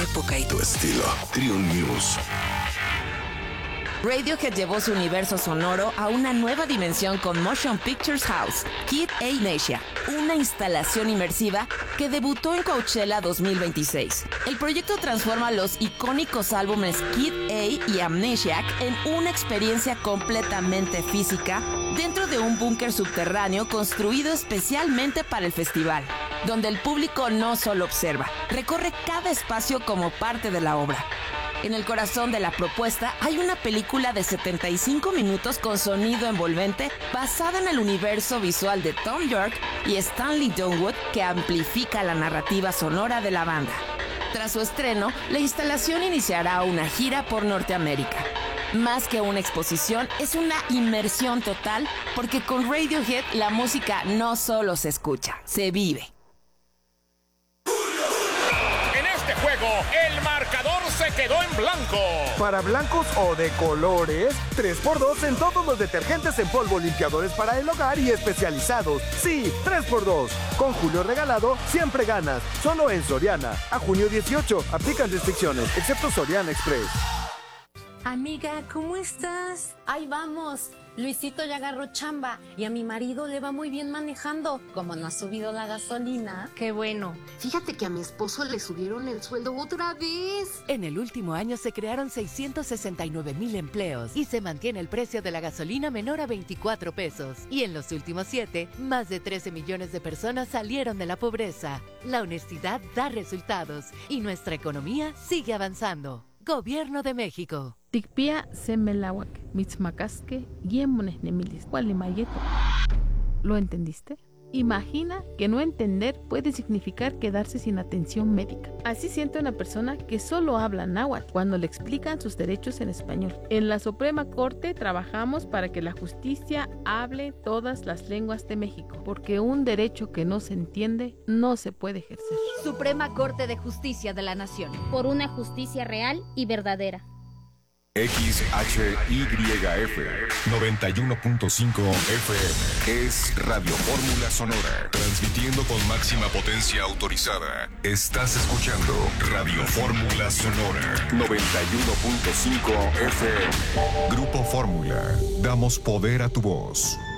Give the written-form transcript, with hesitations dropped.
época y tu estilo. Triun News. Radiohead llevó su universo sonoro a una nueva dimensión con Motion Pictures House, Kid Amnesia, una instalación inmersiva que debutó en Coachella 2026. El proyecto transforma los icónicos álbumes Kid A y Amnesiac en una experiencia completamente física dentro de un búnker subterráneo construido especialmente para el festival, donde el público no solo observa, recorre cada espacio como parte de la obra. En el corazón de la propuesta hay una película de 75 minutos con sonido envolvente basada en el universo visual de Thom Yorke y Stanley Donwood que amplifica la narrativa sonora de la banda. Tras su estreno, la instalación iniciará una gira por Norteamérica. Más que una exposición, es una inmersión total porque con Radiohead la música no solo se escucha, se vive. Juego, el marcador se quedó en blanco. Para blancos o de colores, 3x2 en todos los detergentes en polvo, limpiadores para el hogar y especializados. Sí, 3x2. Con Julio regalado, siempre ganas. Solo en Soriana. A junio 18, aplican restricciones, excepto Soriana Express. Amiga, ¿cómo estás? Ahí vamos. Luisito ya agarró chamba y a mi marido le va muy bien manejando. Como no ha subido la gasolina. Qué bueno. Fíjate que a mi esposo le subieron el sueldo otra vez. En el último año se crearon 669,000 empleos y se mantiene el precio de la gasolina menor a 24 pesos. Y en los últimos 7, más de 13 millones de personas salieron de la pobreza. La honestidad da resultados y nuestra economía sigue avanzando. Gobierno de México. Tikpia semelawak, mitzmacasque, yemones nemilis, gualimayeto. ¿Lo entendiste? Imagina que no entender puede significar quedarse sin atención médica. Así siente una persona que solo habla náhuatl cuando le explican sus derechos en español. En la Suprema Corte trabajamos para que la justicia hable todas las lenguas de México, porque un derecho que no se entiende no se puede ejercer. Suprema Corte de Justicia de la Nación. Por una justicia real y verdadera. XHYF 91.5 FM es Radio Fórmula Sonora, transmitiendo con máxima potencia autorizada. Estás escuchando Radio Fórmula Sonora 91.5 FM. Grupo Fórmula, damos poder a tu voz.